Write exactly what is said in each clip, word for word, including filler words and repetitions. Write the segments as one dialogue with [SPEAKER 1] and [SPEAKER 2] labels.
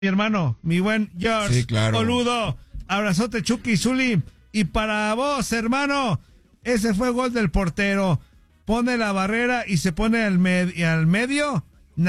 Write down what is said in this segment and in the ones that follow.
[SPEAKER 1] Mi hermano, mi buen George,
[SPEAKER 2] sí, claro.
[SPEAKER 1] Boludo, abrazote Chucky y Zuli. Y para vos, hermano, ese fue gol del portero. Pone la barrera y se pone al, med al medio.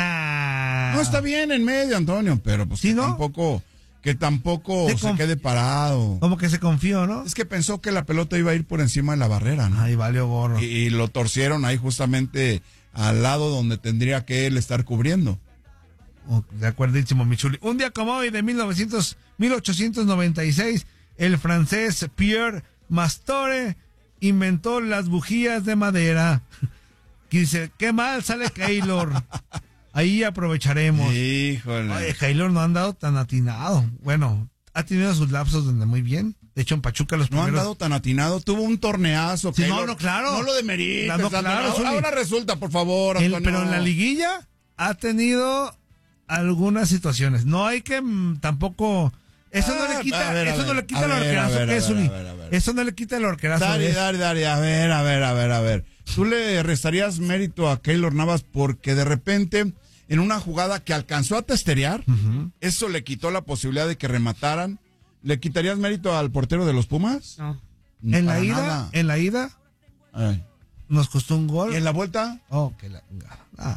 [SPEAKER 1] Nah.
[SPEAKER 2] No, está bien en medio, Antonio, pero pues
[SPEAKER 1] ¿Sí,
[SPEAKER 2] que
[SPEAKER 1] no?
[SPEAKER 2] tampoco, que tampoco se,
[SPEAKER 1] se
[SPEAKER 2] quede parado.
[SPEAKER 1] Como que se confió, ¿no?
[SPEAKER 2] Es que pensó que la pelota iba a ir por encima de la barrera, ¿no?
[SPEAKER 1] Ay, valió gorro.
[SPEAKER 2] Y, y lo torcieron ahí justamente al lado donde tendría que él estar cubriendo.
[SPEAKER 1] Oh, de acuerdísimo, mi Chuli. Un día como hoy de mil novecientos, mil ochocientos noventa y seis, el francés Pierre Mastore inventó las bujías de madera. Que dice, qué mal sale Keylor. Ahí aprovecharemos.
[SPEAKER 2] Híjole.
[SPEAKER 1] Oye, Keylor no ha andado tan atinado. Bueno, ha tenido sus lapsos donde muy bien. De hecho, en Pachuca los
[SPEAKER 2] No
[SPEAKER 1] primeros...
[SPEAKER 2] ha andado tan atinado, tuvo un torneazo.
[SPEAKER 1] Sí,
[SPEAKER 2] Keylor.
[SPEAKER 1] no, no, claro.
[SPEAKER 2] No lo demerites,
[SPEAKER 1] No, no, claro,
[SPEAKER 2] Antonio.
[SPEAKER 1] Zuli.
[SPEAKER 2] Ahora resulta, por favor,
[SPEAKER 1] El-
[SPEAKER 2] Antonio.
[SPEAKER 1] pero en la liguilla ha tenido algunas situaciones. No hay que mm, tampoco... Eso no
[SPEAKER 2] Ah,
[SPEAKER 1] le quita,
[SPEAKER 2] a ver, a
[SPEAKER 1] eso no
[SPEAKER 2] ver,
[SPEAKER 1] le quita
[SPEAKER 2] a
[SPEAKER 1] el
[SPEAKER 2] ver, a
[SPEAKER 1] orquerazo
[SPEAKER 2] ver,
[SPEAKER 1] que
[SPEAKER 2] a
[SPEAKER 1] es,
[SPEAKER 2] ver,
[SPEAKER 1] Zuli.
[SPEAKER 2] a ver, a ver.
[SPEAKER 1] Eso no le quita el orquerazo.
[SPEAKER 2] Dari,
[SPEAKER 1] es-
[SPEAKER 2] Dari, Dari, a ver, a ver, a ver, a ver. Tú le restarías mérito a Keylor Navas porque de repente, en una jugada que alcanzó a testerear,
[SPEAKER 1] Ujú.
[SPEAKER 2] eso le quitó la posibilidad de que remataran. ¿Le quitarías mérito al portero de los Pumas?
[SPEAKER 3] No.
[SPEAKER 1] En la
[SPEAKER 2] Para
[SPEAKER 1] ida,
[SPEAKER 2] nada.
[SPEAKER 1] en la ida,
[SPEAKER 2] Ay.
[SPEAKER 1] nos costó un gol.
[SPEAKER 2] ¿Y en la vuelta?
[SPEAKER 1] Oh, que la... Ah.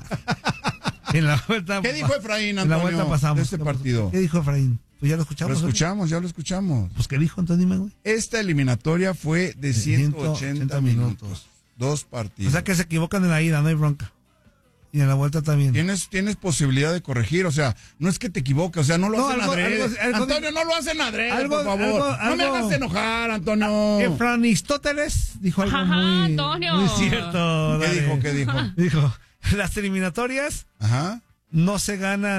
[SPEAKER 1] En la vuelta...
[SPEAKER 2] ¿Qué dijo Efraín,
[SPEAKER 1] En la
[SPEAKER 2] Antonio,
[SPEAKER 1] vuelta pasamos.
[SPEAKER 2] de este partido?
[SPEAKER 1] ¿Qué dijo Efraín? Pues ya lo
[SPEAKER 2] Lo
[SPEAKER 1] escuchamos. ¿no?
[SPEAKER 2] escuchamos, ya lo escuchamos.
[SPEAKER 1] Pues ¿qué dijo? Entonces dime, güey.
[SPEAKER 2] Esta eliminatoria fue de ciento ochenta minutos. Dos partidos.
[SPEAKER 1] O sea que se equivocan en la ida, no hay bronca. Y en la vuelta también.
[SPEAKER 2] Tienes, tienes posibilidad de corregir, o sea, no es que te equivoques, o sea, no lo
[SPEAKER 1] No,
[SPEAKER 2] hacen
[SPEAKER 1] algo-
[SPEAKER 2] adrede.
[SPEAKER 1] algo- algo-
[SPEAKER 2] Antonio, no lo hacen adrede,
[SPEAKER 1] algo-
[SPEAKER 2] por favor.
[SPEAKER 1] algo-
[SPEAKER 2] no me
[SPEAKER 1] algo-
[SPEAKER 2] hagas enojar, Antonio.
[SPEAKER 1] Efranistóteles dijo algo
[SPEAKER 3] Ajá,
[SPEAKER 1] muy,
[SPEAKER 3] Antonio.
[SPEAKER 1] muy cierto.
[SPEAKER 2] ¿Qué
[SPEAKER 1] dale.
[SPEAKER 2] dijo? ¿Qué dijo?
[SPEAKER 1] Dijo, las eliminatorias
[SPEAKER 2] Ajá.
[SPEAKER 1] no se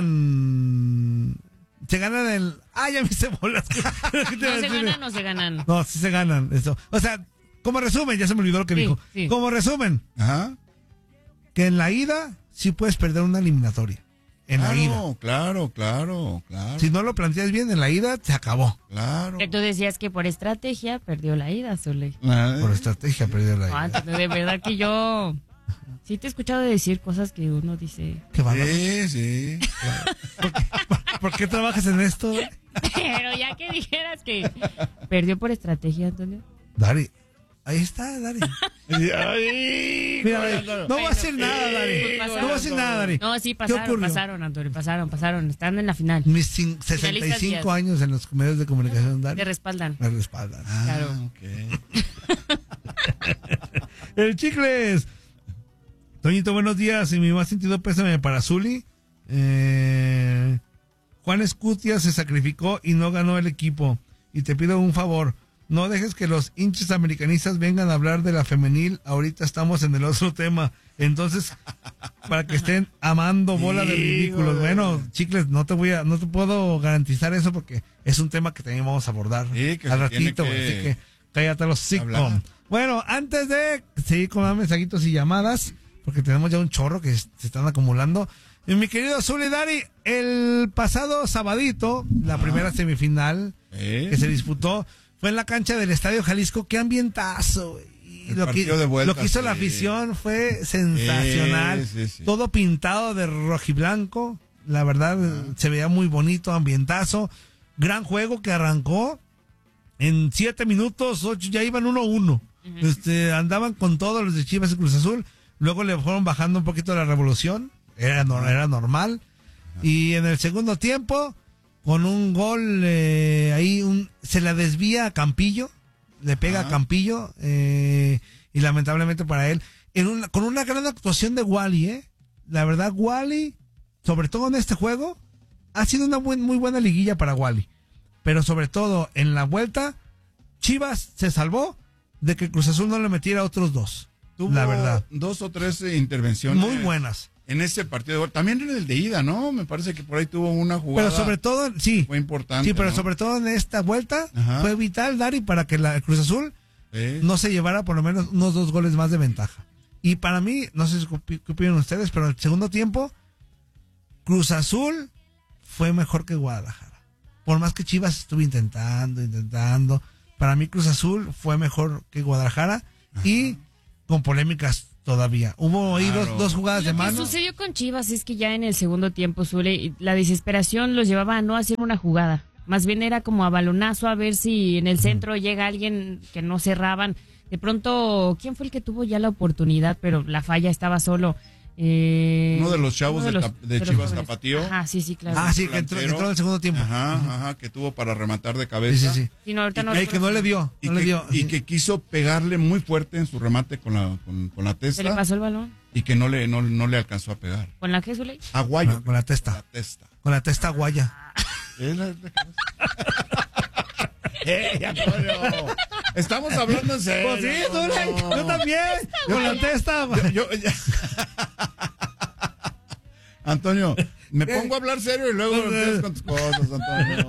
[SPEAKER 1] ganan... Se ganan el... ¡Ah, ya me hice bolas! ¿Qué te iba a
[SPEAKER 3] No se
[SPEAKER 1] decir?
[SPEAKER 3] ganan, no se ganan.
[SPEAKER 1] No, sí se ganan. Eso. O sea, como resumen, ya se me olvidó lo que
[SPEAKER 3] Sí,
[SPEAKER 1] dijo.
[SPEAKER 3] sí.
[SPEAKER 1] Como resumen,
[SPEAKER 2] Ajá.
[SPEAKER 1] que en la ida sí puedes perder una eliminatoria. En
[SPEAKER 2] claro,
[SPEAKER 1] la ida.
[SPEAKER 2] Claro, claro, claro.
[SPEAKER 1] Si no lo planteas bien, en la ida se acabó.
[SPEAKER 2] Claro.
[SPEAKER 3] Que tú decías que por estrategia perdió la ida, Zuli.
[SPEAKER 2] Ah,
[SPEAKER 1] Por estrategia perdió la
[SPEAKER 3] No,
[SPEAKER 1] ida.
[SPEAKER 3] Antonio, de verdad que yo sí te he escuchado decir cosas que uno dice.
[SPEAKER 1] Qué bárbaro.
[SPEAKER 2] Sí, sí.
[SPEAKER 1] ¿Por qué trabajas en esto?
[SPEAKER 3] Pero ya que dijeras que perdió por estrategia, Antonio.
[SPEAKER 1] Dari. Ahí está, Dari.
[SPEAKER 2] Ay,
[SPEAKER 1] Mira, Dari, no va a hacer
[SPEAKER 3] Bueno,
[SPEAKER 1] nada, Dari.
[SPEAKER 3] pues pasaron.
[SPEAKER 1] No va a hacer nada, Dari.
[SPEAKER 3] No, sí,
[SPEAKER 1] ¿Qué
[SPEAKER 3] pasaron,
[SPEAKER 1] ocurrió?
[SPEAKER 3] pasaron, Antonio, pasaron, pasaron. Están en la final.
[SPEAKER 1] Mis cin- sesenta y cinco años en los medios de comunicación, Dari.
[SPEAKER 3] Te respaldan.
[SPEAKER 1] Me respaldan.
[SPEAKER 2] Ah,
[SPEAKER 3] Claro.
[SPEAKER 2] ok.
[SPEAKER 1] El Chicles. Toñito, buenos días. Y mi más sentido pésame para Zuli. Eh, Juan Escutia se sacrificó y no ganó el equipo. Y te pido un favor. No dejes que los hinchas americanistas vengan a hablar de la femenil. Ahorita estamos en el otro tema. Entonces, para que estén amando bola de
[SPEAKER 2] Sí,
[SPEAKER 1] ridículos.
[SPEAKER 2] güey.
[SPEAKER 1] Bueno, Chicles, no te voy a, no te puedo garantizar eso porque es un tema que también vamos a abordar
[SPEAKER 2] Sí, que
[SPEAKER 1] al
[SPEAKER 2] se tiene
[SPEAKER 1] ratito,
[SPEAKER 2] que
[SPEAKER 1] güey. Así que cállate los
[SPEAKER 2] hablar.
[SPEAKER 1] sitcom. Bueno, antes de seguir con más mensajitos y llamadas, porque tenemos ya un chorro que se están acumulando. Y mi querido Zuli Dari, el pasado sabadito, la
[SPEAKER 2] Ah.
[SPEAKER 1] primera semifinal
[SPEAKER 2] ¿Eh?
[SPEAKER 1] que se disputó fue en la cancha del Estadio Jalisco. ¡Qué ambientazo, güey! Y
[SPEAKER 2] El
[SPEAKER 1] Lo que,
[SPEAKER 2] partido de vuelta,
[SPEAKER 1] lo que hizo la
[SPEAKER 2] sí.
[SPEAKER 1] afición fue sensacional.
[SPEAKER 2] Sí, sí, sí.
[SPEAKER 1] Todo pintado de rojiblanco. La verdad, se veía muy bonito, ambientazo. Gran juego que arrancó. En siete minutos, ocho, ya iban uno a uno. Este, andaban con todos los de Chivas y Cruz Azul. Luego le fueron bajando un poquito la revolución. Era, no- era normal. Y en el segundo tiempo, con un gol eh, ahí, un, se la desvía a Campillo. Le pega
[SPEAKER 2] Ajá.
[SPEAKER 1] a Campillo. eh, y lamentablemente para él, en una, con una gran actuación de Wally, ¿eh? La verdad, Wally, sobre todo en este juego, ha sido una buen, muy buena liguilla para Wally. Pero sobre todo en la vuelta, Chivas se salvó de que Cruz Azul no le metiera otros dos.
[SPEAKER 2] Tuvo
[SPEAKER 1] la verdad.
[SPEAKER 2] dos o tres eh, intervenciones.
[SPEAKER 1] Muy buenas.
[SPEAKER 2] En ese partido de vuelta. También en el de ida, ¿no? Me parece que por ahí tuvo una jugada.
[SPEAKER 1] Pero sobre todo, sí.
[SPEAKER 2] Fue importante.
[SPEAKER 1] Sí, pero
[SPEAKER 2] ¿no?
[SPEAKER 1] sobre todo en esta vuelta
[SPEAKER 2] Ajá.
[SPEAKER 1] fue vital, Dari, para que la Cruz Azul
[SPEAKER 2] ¿Eh?
[SPEAKER 1] no se llevara por lo menos unos dos goles más de ventaja. Y para mí, no sé si qué qué opinan ustedes, pero en el segundo tiempo, Cruz Azul fue mejor que Guadalajara. Por más que Chivas estuvo intentando, intentando, para mí Cruz Azul fue mejor que Guadalajara. Ajá. Y con polémicas todavía. Hubo ahí
[SPEAKER 2] Claro.
[SPEAKER 1] dos, dos jugadas
[SPEAKER 3] Lo
[SPEAKER 1] de
[SPEAKER 3] que
[SPEAKER 1] mano.
[SPEAKER 3] sucedió con Chivas es que ya en el segundo tiempo, Zule, la desesperación los llevaba a no hacer una jugada. Más bien era como a balonazo, a ver si en el centro llega alguien que no cerraban. De pronto, ¿quién fue el que tuvo ya la oportunidad? Pero la falla estaba solo. Eh,
[SPEAKER 2] Uno de los chavos
[SPEAKER 3] uno
[SPEAKER 2] de,
[SPEAKER 3] los-
[SPEAKER 2] Tap- de
[SPEAKER 3] los
[SPEAKER 2] Chivas
[SPEAKER 3] jóvenes.
[SPEAKER 2] Tapatío.
[SPEAKER 3] Ajá, sí, sí, claro.
[SPEAKER 1] Ah, sí, que entró,
[SPEAKER 2] Delantero.
[SPEAKER 1] entró en el segundo tiempo.
[SPEAKER 2] Ajá, ajá, que tuvo para rematar de
[SPEAKER 1] Sí,
[SPEAKER 2] cabeza.
[SPEAKER 1] sí, sí.
[SPEAKER 3] Sí, no, ahorita no
[SPEAKER 1] Ey, que no le dio.
[SPEAKER 2] Y,
[SPEAKER 1] No
[SPEAKER 2] que,
[SPEAKER 1] le dio.
[SPEAKER 2] y que quiso pegarle muy fuerte en su remate con la, con, con la
[SPEAKER 3] ¿Se le
[SPEAKER 2] testa
[SPEAKER 3] pasó el balón?
[SPEAKER 2] y que no le, no, no le alcanzó a pegar.
[SPEAKER 3] ¿Con la que, Zule?
[SPEAKER 2] Aguayo.
[SPEAKER 1] Con, con la testa.
[SPEAKER 2] La testa.
[SPEAKER 1] Con la testa guaya.
[SPEAKER 2] Es la- ¡Ey, Antonio! Estamos hablando en serio.
[SPEAKER 1] Pues sí, tú,
[SPEAKER 2] Antonio.
[SPEAKER 1] yo también. Con la testa.
[SPEAKER 2] Yo- ya- Antonio, me pongo a hablar serio y luego empiezas con tus cosas, Antonio.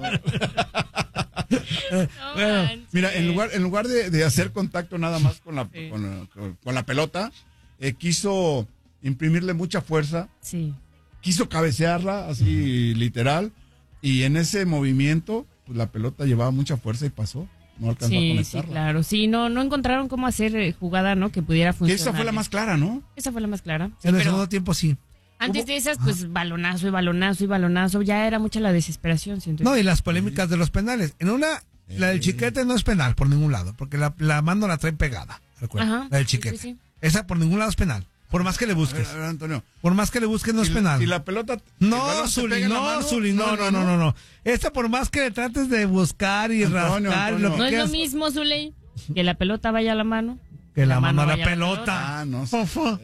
[SPEAKER 1] Bueno,
[SPEAKER 2] Mira, en lugar, en lugar de, de hacer contacto nada más con la,
[SPEAKER 3] Sí.
[SPEAKER 2] con, la- con la pelota, eh, quiso imprimirle mucha fuerza,
[SPEAKER 3] Sí.
[SPEAKER 2] quiso cabecearla, así literal, y en ese movimiento, pues la pelota llevaba mucha fuerza y pasó. No alcanzó a
[SPEAKER 3] Sí, sí,
[SPEAKER 2] conectarla.
[SPEAKER 3] claro. Sí, no, no encontraron cómo hacer eh, jugada, ¿no? Que pudiera
[SPEAKER 2] Que
[SPEAKER 3] funcionar.
[SPEAKER 2] esa fue la más clara, ¿no?
[SPEAKER 3] Esa fue la más clara. Sí,
[SPEAKER 1] en el
[SPEAKER 3] pero
[SPEAKER 1] segundo tiempo sí.
[SPEAKER 3] antes
[SPEAKER 1] Hubo-
[SPEAKER 3] de esas, pues balonazo y balonazo y balonazo. Ya era mucha la desesperación, siento.
[SPEAKER 1] No, y las polémicas de los penales. En una, la del Chiquete no es penal por ningún lado, porque la, la mano la traen pegada. Recuerda,
[SPEAKER 3] Ajá,
[SPEAKER 1] la del
[SPEAKER 3] sí,
[SPEAKER 1] Chiquete.
[SPEAKER 3] sí, sí.
[SPEAKER 1] Esa por ningún lado es penal. Por más que le
[SPEAKER 2] A ver,
[SPEAKER 1] busques.
[SPEAKER 2] a ver, Antonio.
[SPEAKER 1] Por más que le busques no es
[SPEAKER 2] Y-
[SPEAKER 1] penal.
[SPEAKER 2] Y la pelota. el
[SPEAKER 1] No,
[SPEAKER 2] balón se
[SPEAKER 1] Zuli,
[SPEAKER 2] pega en la
[SPEAKER 1] no,
[SPEAKER 2] mano.
[SPEAKER 1] Zuli, no, no, no, no, no. Esta por más que le trates de buscar y
[SPEAKER 2] Antonio,
[SPEAKER 1] rascar y
[SPEAKER 2] Antonio.
[SPEAKER 1] lo que
[SPEAKER 3] No es lo
[SPEAKER 1] quieras,
[SPEAKER 3] mismo, Zuley, que la pelota vaya a la mano.
[SPEAKER 1] que la,
[SPEAKER 3] la
[SPEAKER 1] mano a la
[SPEAKER 3] mano vaya a la
[SPEAKER 1] pelota.
[SPEAKER 2] Ah, no sé.
[SPEAKER 1] Fofo.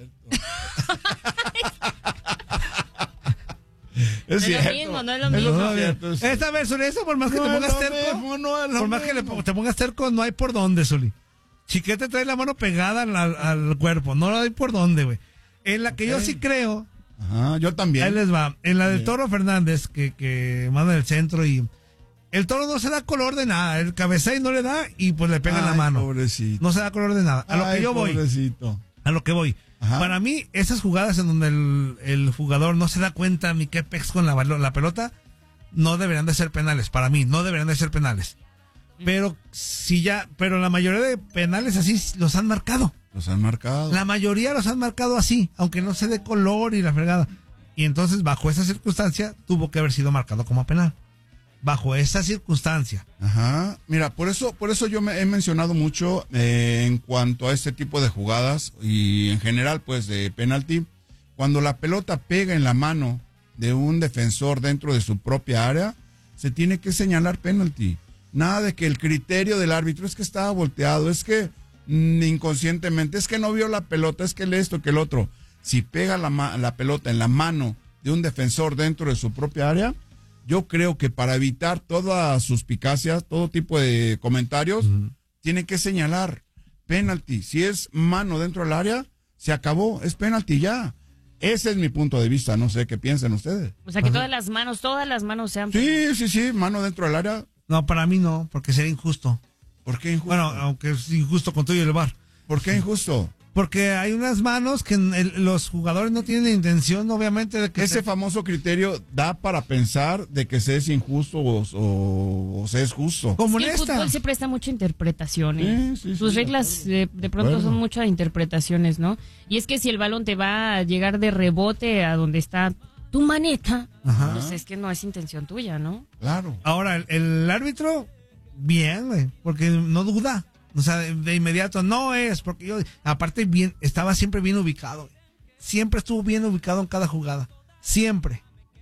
[SPEAKER 3] No es lo
[SPEAKER 2] cierto.
[SPEAKER 3] mismo, no es lo
[SPEAKER 2] Eso
[SPEAKER 3] mismo.
[SPEAKER 2] es cierto, es
[SPEAKER 1] Esta vez, Zuli, eso por más que
[SPEAKER 2] No
[SPEAKER 1] te
[SPEAKER 2] es
[SPEAKER 1] pongas
[SPEAKER 2] lo
[SPEAKER 1] cerco,
[SPEAKER 2] mismo, no es lo
[SPEAKER 1] por más que le,
[SPEAKER 2] mismo.
[SPEAKER 1] te pongas cerco, no hay por dónde, Zuli. Chiquete trae la mano pegada al, al- al cuerpo, no hay por dónde, güey. En la que yo
[SPEAKER 2] Ok.
[SPEAKER 1] sí creo,
[SPEAKER 2] Ajá, yo también.
[SPEAKER 1] ahí les va, en la del
[SPEAKER 2] Bien.
[SPEAKER 1] Toro Fernández, que, que manda el centro y el Toro no se da color de nada, el cabecea y no le da y pues le pega en la
[SPEAKER 2] Ay,
[SPEAKER 1] mano.
[SPEAKER 2] Pobrecito.
[SPEAKER 1] No se da color de nada. A lo
[SPEAKER 2] Ay,
[SPEAKER 1] que yo voy,
[SPEAKER 2] Pobrecito.
[SPEAKER 1] a lo que voy.
[SPEAKER 2] Ajá.
[SPEAKER 1] Para mí, esas jugadas en donde el, el jugador no se da cuenta ni qué pex con la, balo- la pelota, no deberían de ser penales. Para mí, no deberían de ser penales. Pero si ya, pero la mayoría de penales así los han marcado.
[SPEAKER 2] Los han marcado.
[SPEAKER 1] La mayoría los han marcado así, aunque no se dé color y la fregada. Y entonces, bajo esa circunstancia, tuvo que haber sido marcado como penal. Bajo esa circunstancia.
[SPEAKER 2] Ajá. Mira, por eso, por eso yo me he mencionado mucho eh, en cuanto a este tipo de jugadas y en general, pues, de penalti. Cuando la pelota pega en la mano de un defensor dentro de su propia área, se tiene que señalar penalti. Nada de que el criterio del árbitro es que estaba volteado, es que mm, inconscientemente, es que no vio la pelota, es que el esto, que el otro. Si pega la, ma- la pelota en la mano de un defensor dentro de su propia área, yo creo que para evitar todas suspicacias, todo tipo de comentarios, tiene que señalar penalti. Si es mano dentro del área, se acabó, es penalti ya. Ese es mi punto de vista, no sé qué piensen ustedes.
[SPEAKER 3] O sea, que todas las manos, todas las manos sean...
[SPEAKER 2] Sí, sí, sí, mano dentro del área.
[SPEAKER 1] No, para mí no, porque sería injusto.
[SPEAKER 2] ¿Por qué injusto?
[SPEAKER 1] Bueno, aunque es injusto con todo y el V A R.
[SPEAKER 2] ¿Por qué injusto?
[SPEAKER 1] Porque hay unas manos que el- los jugadores no tienen intención, obviamente, de que
[SPEAKER 2] Ese
[SPEAKER 1] se-
[SPEAKER 2] famoso criterio da para pensar de que se es injusto o, o- o se es justo.
[SPEAKER 1] como
[SPEAKER 3] Es
[SPEAKER 1] en
[SPEAKER 3] que el
[SPEAKER 1] esta.
[SPEAKER 3] fútbol se presta mucha interpretación. ¿eh?
[SPEAKER 2] Sí, sí, sí,
[SPEAKER 3] Sus
[SPEAKER 2] de
[SPEAKER 3] reglas de, de pronto
[SPEAKER 2] acuerdo.
[SPEAKER 3] son muchas interpretaciones, ¿no? Y es que si el balón te va a llegar de rebote a donde está tu maneta,
[SPEAKER 1] Ajá.
[SPEAKER 3] pues es que no es intención tuya, ¿no?
[SPEAKER 2] Claro.
[SPEAKER 1] Ahora, el, el árbitro, bien, güey, porque no duda. O sea, de, de inmediato, no es, porque yo, aparte, bien, estaba siempre bien ubicado. Güey. Siempre estuvo bien ubicado en cada jugada. Siempre.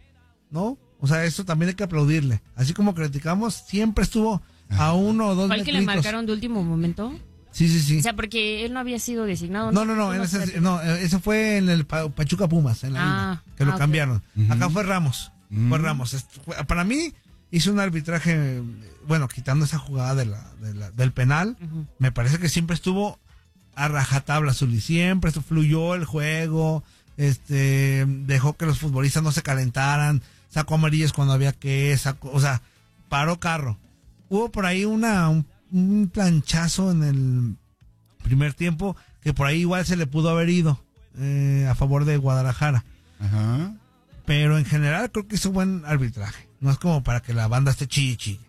[SPEAKER 1] ¿No? O sea, eso también hay que aplaudirle. Así como criticamos, siempre estuvo a uno o dos
[SPEAKER 3] ¿Cuál que le
[SPEAKER 1] metritos.
[SPEAKER 3] marcaron de último momento?
[SPEAKER 1] Sí, sí, sí.
[SPEAKER 3] O sea, porque él no había sido designado.
[SPEAKER 1] No, no, no, en ese, no, ese fue en el Pa- Pachuca Pumas, en la
[SPEAKER 3] Ah,
[SPEAKER 1] ida, que lo
[SPEAKER 3] ah, ok.
[SPEAKER 1] cambiaron.
[SPEAKER 2] Ujú.
[SPEAKER 1] Acá fue Ramos, fue
[SPEAKER 2] Mm.
[SPEAKER 1] Ramos. Est- fue- Para mí hizo un arbitraje, bueno, quitando esa jugada de la, de la- del penal,
[SPEAKER 3] Ujú.
[SPEAKER 1] me parece que siempre estuvo a rajatabla, Zuli, siempre estu- fluyó el juego, este, dejó que los futbolistas no se calentaran, sacó amarillas cuando había que, sacó, o sea, paró carro. Hubo por ahí una, un, un planchazo en el primer tiempo que por ahí igual se le pudo haber ido eh, a favor de Guadalajara.
[SPEAKER 2] Ajá.
[SPEAKER 1] Pero en general creo que hizo buen arbitraje. No es como para que la banda esté chille chille.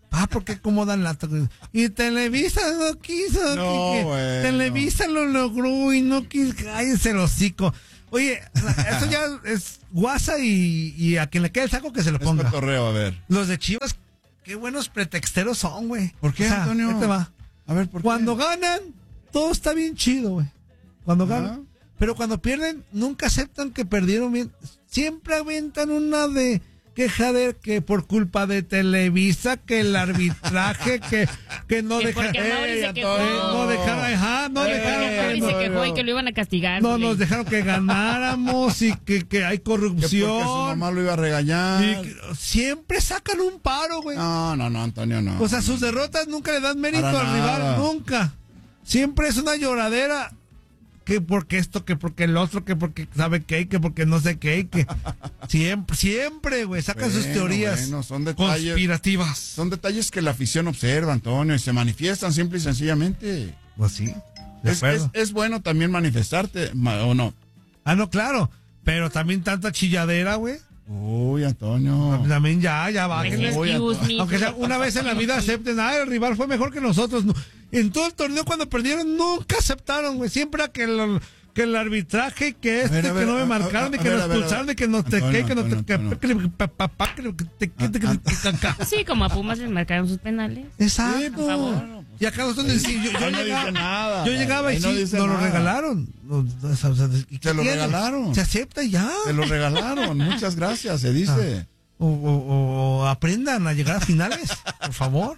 [SPEAKER 1] Ah, porque cómo dan la... Y Televisa no quiso.
[SPEAKER 2] No,
[SPEAKER 1] que, que
[SPEAKER 2] bueno.
[SPEAKER 1] Televisa lo logró y no quiso. Cállese el hocico. Oye, eso ya es guasa y, y a quien le quede el saco que se lo
[SPEAKER 2] Es
[SPEAKER 1] ponga.
[SPEAKER 2] cotorreo, a ver.
[SPEAKER 1] Los de Chivas, qué buenos pretexteros son, güey.
[SPEAKER 2] ¿Por qué,
[SPEAKER 1] O sea,
[SPEAKER 2] Antonio?
[SPEAKER 1] ahí te va.
[SPEAKER 2] A ver, ¿por
[SPEAKER 1] Cuando
[SPEAKER 2] qué?
[SPEAKER 1] ganan, todo está bien chido, güey. Cuando
[SPEAKER 2] Ajá.
[SPEAKER 1] ganan. Pero cuando pierden, nunca aceptan que perdieron bien. Siempre aventan una de queja de que por culpa de Televisa, que el arbitraje, que, que no
[SPEAKER 3] Que
[SPEAKER 1] dejaron.
[SPEAKER 3] porque Mauri se quejó.
[SPEAKER 1] No dejaron, ajá, no
[SPEAKER 3] Oye,
[SPEAKER 1] dejaron
[SPEAKER 3] porque
[SPEAKER 1] que
[SPEAKER 3] Mauri
[SPEAKER 1] no,
[SPEAKER 3] se quejó y que lo iban a castigar.
[SPEAKER 1] no
[SPEAKER 3] Zuli.
[SPEAKER 1] nos dejaron que ganáramos y que, que hay
[SPEAKER 2] Que porque su
[SPEAKER 1] corrupción.
[SPEAKER 2] mamá lo iba a regañar.
[SPEAKER 1] Y que siempre sacan un paro, güey.
[SPEAKER 2] No, no, no, Antonio, no.
[SPEAKER 1] O sea, sus derrotas nunca le dan mérito
[SPEAKER 2] Para
[SPEAKER 1] al rival,
[SPEAKER 2] nada.
[SPEAKER 1] nunca. Siempre es una lloradera. Que porque esto, que porque el otro, que porque sabe qué, que porque no sé qué, que siempre, siempre, güey, sacan sus
[SPEAKER 2] Bueno,
[SPEAKER 1] teorías
[SPEAKER 2] bueno, son detalles.
[SPEAKER 1] conspirativas.
[SPEAKER 2] Son detalles que la afición observa, Antonio, y se manifiestan simple y sencillamente.
[SPEAKER 1] Pues sí, de
[SPEAKER 2] Es,
[SPEAKER 1] acuerdo.
[SPEAKER 2] es, es bueno también manifestarte, ma- ¿o no?
[SPEAKER 1] Ah, no, claro, pero también tanta chilladera, güey.
[SPEAKER 2] Uy, Antonio.
[SPEAKER 1] También ya, ya va.
[SPEAKER 3] Excuse me.
[SPEAKER 1] Aunque sea una vez en la vida acepten, ah, el rival fue mejor que nosotros. No. En todo el torneo cuando perdieron nunca aceptaron, güey. Siempre era que el, que el arbitraje, que este,
[SPEAKER 2] A ver, a ver,
[SPEAKER 1] que no me
[SPEAKER 2] a-
[SPEAKER 1] marcaron,
[SPEAKER 2] a-
[SPEAKER 1] y
[SPEAKER 2] a
[SPEAKER 1] que
[SPEAKER 2] ver,
[SPEAKER 1] nos
[SPEAKER 2] a ver, a ver.
[SPEAKER 1] expulsaron, y que no te
[SPEAKER 2] Antonio,
[SPEAKER 1] que, que no te
[SPEAKER 2] Antonio,
[SPEAKER 1] que
[SPEAKER 2] Antonio.
[SPEAKER 1] que- pa- pa- pa- que te que te que te que-
[SPEAKER 3] Sí, como a Pumas les marcaron sus penales.
[SPEAKER 1] Exacto.
[SPEAKER 2] Sí, por favor.
[SPEAKER 1] Y acá nosotros decimos, yo, yo
[SPEAKER 2] Ahí no
[SPEAKER 1] llegaba,
[SPEAKER 2] dice nada,
[SPEAKER 1] yo
[SPEAKER 2] ahí
[SPEAKER 1] llegaba y
[SPEAKER 2] no
[SPEAKER 1] sí,
[SPEAKER 2] dice
[SPEAKER 1] nos lo
[SPEAKER 2] nada.
[SPEAKER 1] regalaron. Nos- o sea, o sea, ¿y qué
[SPEAKER 2] Se lo
[SPEAKER 1] tiene?
[SPEAKER 2] regalaron.
[SPEAKER 1] Se acepta y ya.
[SPEAKER 2] Te lo regalaron, muchas gracias, se dice.
[SPEAKER 1] O, o- o aprendan a llegar a finales, por favor.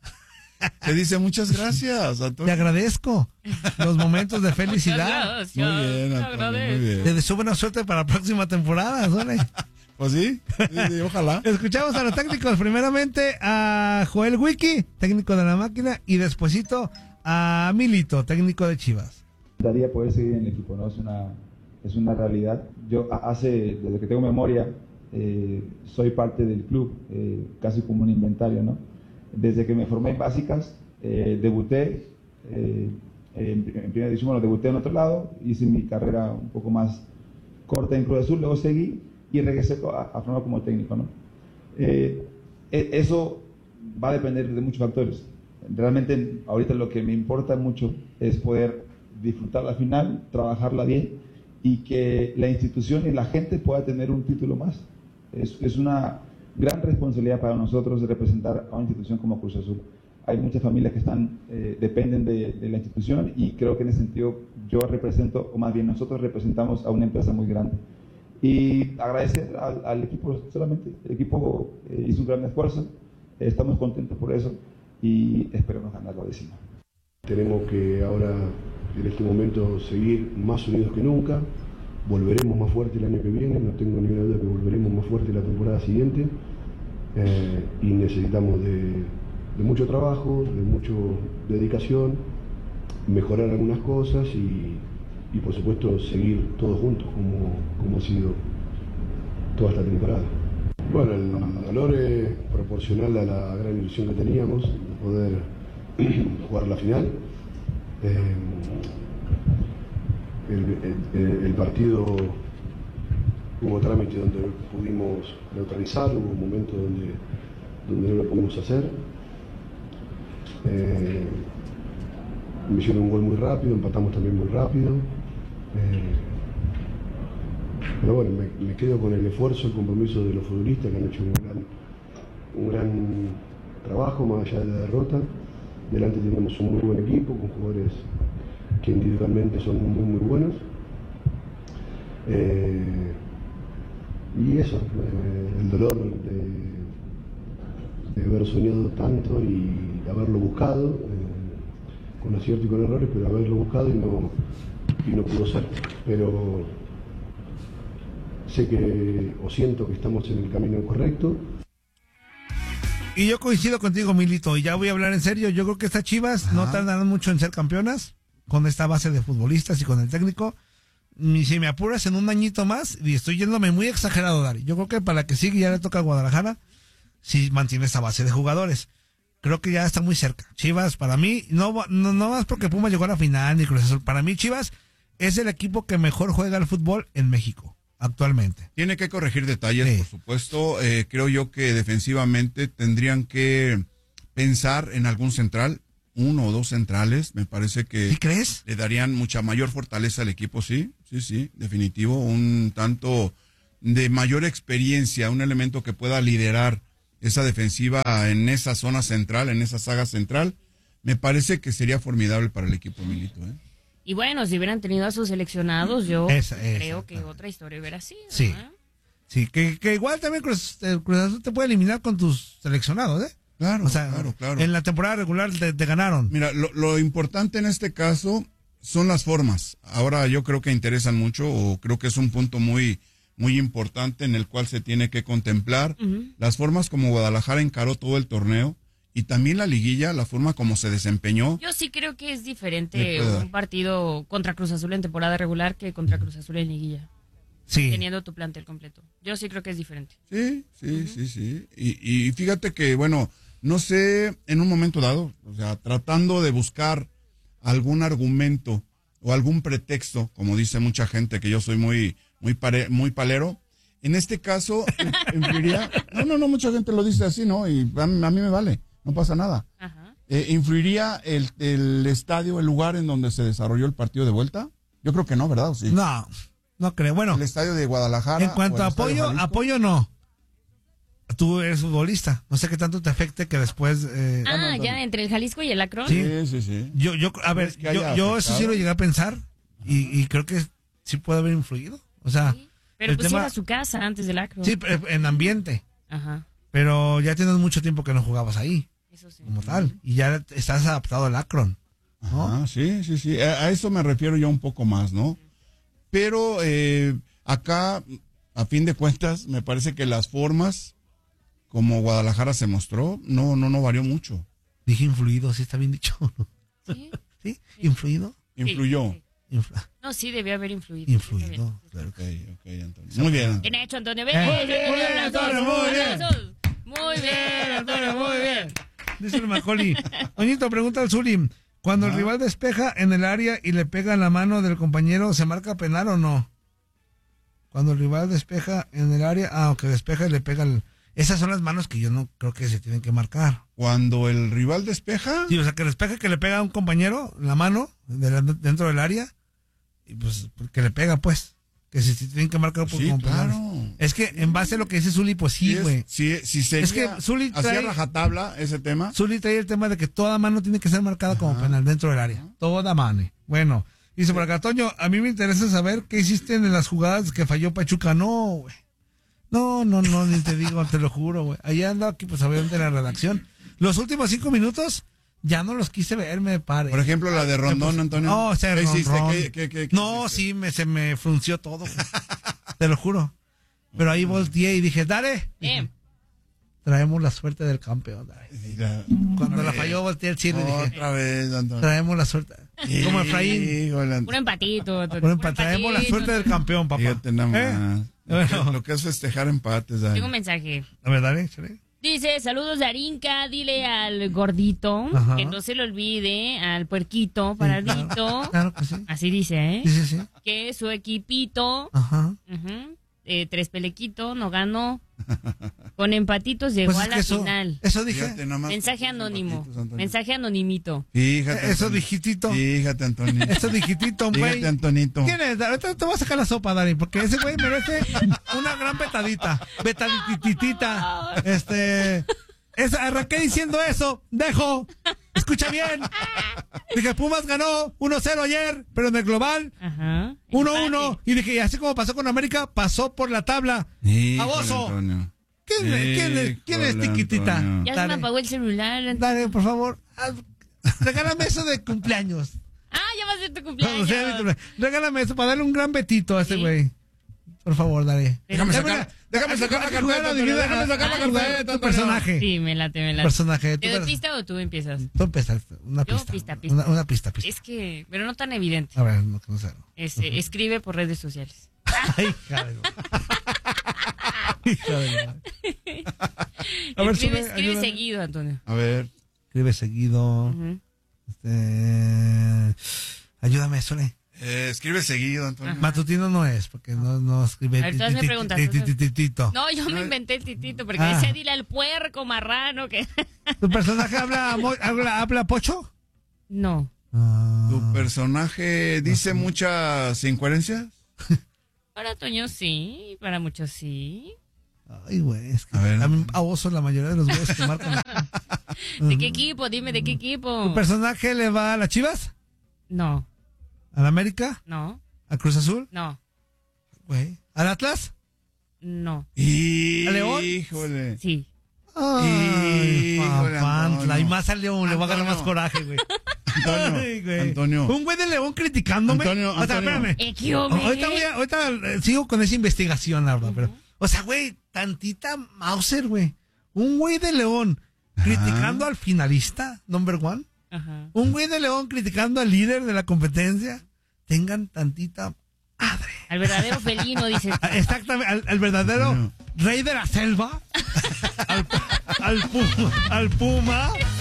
[SPEAKER 2] Se dice muchas gracias,
[SPEAKER 1] Te
[SPEAKER 2] Antonio.
[SPEAKER 1] agradezco los momentos de felicidad.
[SPEAKER 2] Muy bien, Antonio, muy bien.
[SPEAKER 1] Te deseo buena suerte para la próxima temporada, Sole.
[SPEAKER 2] Pues sí, sí, sí, ojalá.
[SPEAKER 1] Escuchamos a los técnicos, primeramente a Joel Wiki, técnico de la máquina, y despuesito a Milito, técnico de Chivas.
[SPEAKER 4] Daría poder seguir en el equipo, ¿no? Es una, es una realidad. Yo a- hace, desde que tengo memoria, eh, soy parte del club, eh, casi como un inventario, ¿no? Desde que me formé en básicas, eh, debuté eh, en, en primera división, bueno, debuté en otro lado, hice mi carrera un poco más corta en Cruz Azul, luego seguí y regresé a, a formar como técnico, ¿no? Eh, e- eso va a depender de muchos factores. Realmente ahorita lo que me importa mucho es poder disfrutar la final, trabajarla bien y que la institución y la gente pueda tener un título más. Es, es una gran responsabilidad para nosotros de representar a una institución como Cruz Azul. Hay muchas familias que están eh, dependen de, de la institución y creo que en ese sentido yo represento, o más bien nosotros representamos a una empresa muy grande. Y agradecer al, al equipo solamente. El equipo eh, hizo un gran esfuerzo, eh, estamos contentos por eso y esperamos ganar la décima.
[SPEAKER 5] Tenemos que ahora, en este momento, seguir más unidos que nunca. Volveremos más fuerte el año que viene, no tengo ninguna duda que volveremos más fuerte la temporada siguiente. Eh, y necesitamos de, de mucho trabajo, de mucha dedicación, mejorar algunas cosas y, y por supuesto seguir todos juntos como, como ha sido toda esta temporada. Bueno, el dolor es proporcional a la gran ilusión que teníamos de poder jugar la final. Eh, el, el, el partido hubo trámite donde pudimos neutralizar, hubo momentos donde, donde no lo pudimos hacer. Eh, me hicieron un gol muy rápido, empatamos también muy rápido. Eh, pero bueno, me, me quedo con el esfuerzo, el compromiso de los futbolistas que han hecho un gran, un gran trabajo más allá de la derrota. Delante tenemos un muy buen equipo con jugadores que individualmente son muy muy buenos. Eh, y eso, eh, el dolor de, de haber soñado tanto y de haberlo buscado, eh, con acierto y con errores, pero haberlo buscado y no, y no pudo ser. Pero sé que, o siento que estamos en el camino correcto.
[SPEAKER 1] Y yo coincido contigo, Milito, y ya voy a hablar en serio. Yo creo que estas Chivas
[SPEAKER 2] Ajá.
[SPEAKER 1] no tardarán mucho en ser campeonas con esta base de futbolistas y con el técnico. Y si me apuras en un añito más, y estoy yéndome muy exagerado, Dari. Yo creo que para que siga ya le toca a Guadalajara si mantiene esta base de jugadores. Creo que ya está muy cerca. Chivas, para mí, no, no, no más porque Pumas llegó a la final ni Cruz Azul. Para mí, Chivas es el equipo que mejor juega el fútbol en México actualmente.
[SPEAKER 2] Tiene que corregir detalles,
[SPEAKER 1] Sí.
[SPEAKER 2] por supuesto. Eh, creo yo que defensivamente tendrían que pensar en algún central, uno o dos centrales, me parece que
[SPEAKER 1] ¿Sí crees?
[SPEAKER 2] le darían mucha mayor fortaleza al equipo, sí, sí, sí, definitivo, un tanto de mayor experiencia, un elemento que pueda liderar esa defensiva en esa zona central, en esa saga central, me parece que sería formidable para el equipo Milito, ¿eh?
[SPEAKER 3] Y bueno, si hubieran tenido a sus seleccionados, yo
[SPEAKER 1] Esa, esa,
[SPEAKER 3] creo que
[SPEAKER 1] esa.
[SPEAKER 3] otra historia hubiera sido.
[SPEAKER 1] Sí.
[SPEAKER 3] ¿eh?
[SPEAKER 1] Sí, que, que igual también Cruz, eh, Cruz Azul te puede eliminar con tus seleccionados, ¿eh?
[SPEAKER 2] Claro,
[SPEAKER 1] O sea,
[SPEAKER 2] claro, claro.
[SPEAKER 1] en la temporada regular te, te ganaron.
[SPEAKER 2] Mira, lo, lo importante en este caso son las formas. Ahora yo creo que interesan mucho, o creo que es un punto muy, muy importante en el cual se tiene que contemplar
[SPEAKER 3] Ujú.
[SPEAKER 2] las formas como Guadalajara encaró todo el torneo y también la liguilla, la forma como se desempeñó.
[SPEAKER 3] Yo sí creo que es diferente
[SPEAKER 2] Le puede dar.
[SPEAKER 3] un partido contra Cruz Azul en temporada regular que contra Cruz Azul en liguilla,
[SPEAKER 1] Sí.
[SPEAKER 3] teniendo tu plantel completo. Yo sí creo que es diferente.
[SPEAKER 2] Sí, sí, sí, sí. Y, y fíjate que, bueno, no sé, en un momento dado, o sea, tratando de buscar algún argumento o algún pretexto, como dice mucha gente, que yo soy muy, muy, pare- muy palero, en este caso, influiría, no, no, no, mucha gente lo dice así, ¿no? Y a, mí- a mí me vale, no pasa nada.
[SPEAKER 3] Ajá.
[SPEAKER 2] Eh, ¿Influiría el, el estadio, el lugar en donde se desarrolló el partido de vuelta? Yo creo que no, ¿verdad? ¿O sí?
[SPEAKER 1] No, no creo. Bueno,
[SPEAKER 2] El estadio de Guadalajara.
[SPEAKER 1] en cuanto
[SPEAKER 2] o
[SPEAKER 1] a
[SPEAKER 2] el estadio
[SPEAKER 1] apoyo,
[SPEAKER 2] Jalisco.
[SPEAKER 1] apoyo no. Tú eres futbolista. No sé qué tanto te afecte que después... eh,
[SPEAKER 3] Ah,
[SPEAKER 2] Antonio.
[SPEAKER 3] ya entre el Jalisco y el Akron.
[SPEAKER 1] Sí.
[SPEAKER 2] Sí, sí, sí.
[SPEAKER 1] yo, yo, a ver,
[SPEAKER 2] ¿Crees que
[SPEAKER 1] yo,
[SPEAKER 2] haya
[SPEAKER 1] yo eso sí
[SPEAKER 2] afectado?
[SPEAKER 1] lo llegué a pensar y, y creo que sí puede haber influido. O sea,
[SPEAKER 3] Sí. Pero
[SPEAKER 1] el
[SPEAKER 3] pues
[SPEAKER 1] tema-
[SPEAKER 3] era su casa antes del Akron.
[SPEAKER 1] sí, pero en ambiente.
[SPEAKER 3] Ajá.
[SPEAKER 1] Pero ya tienes mucho tiempo que no jugabas ahí,
[SPEAKER 3] Eso sí.
[SPEAKER 1] como tal. Y ya estás adaptado al Akron. ¿no?
[SPEAKER 2] Ah, sí, sí, sí. A, a eso me refiero yo un poco más, ¿no? Pero eh, acá, a fin de cuentas, me parece que las formas, como Guadalajara se mostró, no, no, no varió mucho.
[SPEAKER 1] Dije influido, sí está bien dicho.
[SPEAKER 3] ¿Sí?
[SPEAKER 1] ¿Sí? ¿Influido?
[SPEAKER 2] Influyó.
[SPEAKER 3] Sí, sí.
[SPEAKER 1] Infla-
[SPEAKER 3] No, sí, debió haber influido.
[SPEAKER 1] influido,
[SPEAKER 3] Sí, está bien.
[SPEAKER 1] claro.
[SPEAKER 2] Ok, ok, Antonio. Muy bien, Antonio.
[SPEAKER 3] Bien hecho, Antonio.
[SPEAKER 1] Eh.
[SPEAKER 3] Bien,
[SPEAKER 1] Muy bien, muy bien, Antonio, muy bien.
[SPEAKER 3] Aplausos. Muy bien, Antonio, muy bien.
[SPEAKER 1] Dice el Macaulay. Oñito, pregunta al Zuli. Cuando el
[SPEAKER 2] Ajá.
[SPEAKER 1] rival despeja en el área y le pega en la mano del compañero, ¿se marca penal o no? Cuando el rival despeja en el área, ah, aunque despeja y le pega el... Esas son las manos que yo no creo que se tienen que marcar.
[SPEAKER 2] Cuando el rival despeja,
[SPEAKER 1] Sí, o sea, que despeja que le pega a un compañero en la mano de la- dentro del área y pues que le pega, pues. Que si se tienen que marcar por
[SPEAKER 2] sí,
[SPEAKER 1] como penales.
[SPEAKER 2] claro.
[SPEAKER 1] Es que en base a lo que dice Zuli, pues sí,
[SPEAKER 2] es-
[SPEAKER 1] güey.
[SPEAKER 2] Si, si sería,
[SPEAKER 1] Es que Zuli
[SPEAKER 2] hacía
[SPEAKER 1] trae-
[SPEAKER 2] rajatabla ese tema.
[SPEAKER 1] Zuli trae el tema de que toda mano tiene que ser marcada como penal dentro del área. Toda mano. Bueno, dice por acá, Toño, a mí me interesa saber qué hiciste en las jugadas que falló Pachuca. No, güey. No, no, no, ni te digo, te lo juro, güey. Allá ando aquí, pues obviamente en la redacción. Los últimos cinco minutos ya no los quise ver, me pare.
[SPEAKER 2] Por ejemplo, la de Rondón, Antonio.
[SPEAKER 1] No, o sea,
[SPEAKER 2] ¿Qué hiciste?
[SPEAKER 1] Rondón.
[SPEAKER 2] ¿Qué- qué- qué- qué
[SPEAKER 1] No,
[SPEAKER 2] hiciste?
[SPEAKER 1] sí, me, se me frunció todo, güey. Te lo juro. Pero ahí volteé y dije, dale.
[SPEAKER 3] Bien.
[SPEAKER 1] Traemos la suerte del campeón. dale.
[SPEAKER 2] Mira,
[SPEAKER 1] Cuando
[SPEAKER 2] otra
[SPEAKER 1] la
[SPEAKER 2] vez.
[SPEAKER 1] falló, volteé al cielo y dije,
[SPEAKER 2] Otra vez, Antonio.
[SPEAKER 1] traemos la suerte. Como Efraín.
[SPEAKER 2] Híjole,
[SPEAKER 3] Un empatito, Antonio.
[SPEAKER 1] Bueno,
[SPEAKER 3] un
[SPEAKER 1] pa- traemos la
[SPEAKER 3] empatito.
[SPEAKER 1] suerte del campeón, papá.
[SPEAKER 2] Fíjate nada más.
[SPEAKER 1] ¿Eh?
[SPEAKER 2] Lo, que,
[SPEAKER 1] Bueno.
[SPEAKER 2] lo que es festejar empates, Dani.
[SPEAKER 3] Tengo un mensaje.
[SPEAKER 1] A ver, dale, échale.
[SPEAKER 3] Dice, saludos de Arinca, dile al gordito
[SPEAKER 1] Ajá.
[SPEAKER 3] que no se le olvide, al puerquito,
[SPEAKER 1] Sí,
[SPEAKER 3] paradito.
[SPEAKER 1] claro, claro que sí.
[SPEAKER 3] Así dice, ¿eh?
[SPEAKER 1] Sí, sí, sí.
[SPEAKER 3] Que su equipito,
[SPEAKER 1] Ajá.
[SPEAKER 3] ujú, eh, tres pelequito, no ganó. Con empatitos llegó
[SPEAKER 1] Pues
[SPEAKER 3] a
[SPEAKER 1] es
[SPEAKER 3] la
[SPEAKER 1] que eso,
[SPEAKER 3] final.
[SPEAKER 1] eso dije.
[SPEAKER 2] Fíjate nada más
[SPEAKER 3] Mensaje
[SPEAKER 2] con tus
[SPEAKER 3] anónimo.
[SPEAKER 2] empatitos, Antonio.
[SPEAKER 3] Mensaje anonimito.
[SPEAKER 2] Fíjate.
[SPEAKER 1] Eso
[SPEAKER 2] Antonio.
[SPEAKER 1] dijitito.
[SPEAKER 2] Fíjate, Antonio.
[SPEAKER 1] Eso dijitito, güey.
[SPEAKER 2] Fíjate, Antonito.
[SPEAKER 1] ¿Quién es? Ahorita te voy a sacar la sopa, Dani, porque ese güey merece una gran betadita. Betadititita. Este. Es, arranqué diciendo eso. Dejo. Escucha bien. Dije, Pumas ganó uno cero ayer, pero en el global
[SPEAKER 3] Ajá.
[SPEAKER 1] uno
[SPEAKER 3] Empate.
[SPEAKER 1] uno. Y dije, y así como pasó con América, pasó por la tabla.
[SPEAKER 2] Híjole,
[SPEAKER 1] ¡Baboso!
[SPEAKER 2] Antonio.
[SPEAKER 1] ¿Quién, es- quién, es- quién es
[SPEAKER 2] Híjole,
[SPEAKER 1] Tiquitita?
[SPEAKER 2] Antonio.
[SPEAKER 3] Ya se me
[SPEAKER 1] Dale,
[SPEAKER 3] apagó el celular.
[SPEAKER 1] dale, por favor. haz- Regálame eso de cumpleaños.
[SPEAKER 3] Ah, ya va a ser tu
[SPEAKER 1] O
[SPEAKER 3] cumpleaños.
[SPEAKER 1] sea, mi cumpleaños. Regálame eso para darle un gran betito a ese
[SPEAKER 3] Sí.
[SPEAKER 1] güey. Por favor, dale.
[SPEAKER 2] Déjame
[SPEAKER 1] Dame
[SPEAKER 2] sacar,
[SPEAKER 1] una-
[SPEAKER 2] déjame
[SPEAKER 1] hay que-
[SPEAKER 2] sacar la
[SPEAKER 1] hay que jugar
[SPEAKER 2] carpeta,
[SPEAKER 1] a
[SPEAKER 2] Antonio,
[SPEAKER 1] adivinar-
[SPEAKER 2] déjame sacar la
[SPEAKER 1] a jugar
[SPEAKER 2] carpeta,
[SPEAKER 1] tu
[SPEAKER 2] Antonio.
[SPEAKER 1] personaje.
[SPEAKER 3] Sí, me late, me late.
[SPEAKER 1] Personaje.
[SPEAKER 3] ¿Te
[SPEAKER 1] Tú,
[SPEAKER 3] doy
[SPEAKER 1] eres-
[SPEAKER 3] pista o tú empiezas?
[SPEAKER 1] tú empezaste. Una
[SPEAKER 3] Yo,
[SPEAKER 1] pista.
[SPEAKER 3] pista, pista.
[SPEAKER 1] Una, una pista, pista.
[SPEAKER 3] Es que, pero no tan evidente.
[SPEAKER 1] A ver, no, no sé.
[SPEAKER 3] Este, escribe por redes sociales.
[SPEAKER 1] Ay, hija de... hija de... A ver,
[SPEAKER 3] escribe
[SPEAKER 1] sube,
[SPEAKER 3] escribe
[SPEAKER 1] ayúdame.
[SPEAKER 3] seguido, Antonio.
[SPEAKER 2] A ver.
[SPEAKER 1] Escribe seguido.
[SPEAKER 3] Ujú.
[SPEAKER 1] Este... Ayúdame, Sole.
[SPEAKER 2] Eh, escribe seguido, Antonio.
[SPEAKER 1] Matutino no es, porque no, no escribe.
[SPEAKER 3] A ver, todas me
[SPEAKER 1] ti- ti-
[SPEAKER 3] preguntas,
[SPEAKER 1] ti- ti-
[SPEAKER 3] entonces.
[SPEAKER 1] ti- titito.
[SPEAKER 3] No, yo me inventé el titito, porque
[SPEAKER 1] Ah.
[SPEAKER 3] decía dile al puerco, marrano, que...
[SPEAKER 1] ¿Tu personaje habla, mo- habla, habla pocho?
[SPEAKER 3] No.
[SPEAKER 1] Ah.
[SPEAKER 2] ¿Tu personaje dice muchas incoherencias?
[SPEAKER 3] Para Toño sí, para muchos sí.
[SPEAKER 1] Ay, güey, es que
[SPEAKER 2] A ver.
[SPEAKER 1] a mí a oso la mayoría de los güeyes que marcan.
[SPEAKER 3] ¿De qué equipo? Dime, ¿de qué equipo?
[SPEAKER 1] ¿Tu personaje le va a las Chivas?
[SPEAKER 3] No,
[SPEAKER 1] ¿Al América?
[SPEAKER 3] no,
[SPEAKER 1] ¿Al Cruz Azul?
[SPEAKER 3] no,
[SPEAKER 1] Güey. ¿Al Atlas?
[SPEAKER 3] no.
[SPEAKER 2] Y...
[SPEAKER 1] ¿A León?
[SPEAKER 2] Híjole.
[SPEAKER 3] Sí.
[SPEAKER 1] Ay,
[SPEAKER 2] Híjole,
[SPEAKER 1] papantla.
[SPEAKER 2] Antonio.
[SPEAKER 1] Y más al León, le va a ganar más
[SPEAKER 2] Antonio.
[SPEAKER 1] coraje, güey.
[SPEAKER 2] Antonio,
[SPEAKER 1] Ay, güey.
[SPEAKER 2] Antonio.
[SPEAKER 1] Un güey de León criticándome.
[SPEAKER 2] Antonio,
[SPEAKER 1] O sea,
[SPEAKER 2] Antonio.
[SPEAKER 1] espérame.
[SPEAKER 3] Equiome.
[SPEAKER 1] Ahorita, voy a- ahorita eh, sigo con esa investigación, la verdad, pero, o sea, güey, tantita Mauser, güey. Un güey de León criticando al finalista, number one.
[SPEAKER 3] Ajá.
[SPEAKER 1] Un güey de León criticando al líder de la competencia. Tengan tantita madre.
[SPEAKER 3] Al verdadero felino, dices.
[SPEAKER 1] Ah, Exactamente, al, al verdadero
[SPEAKER 2] Antonio.
[SPEAKER 1] rey de la selva. al, al puma. Al puma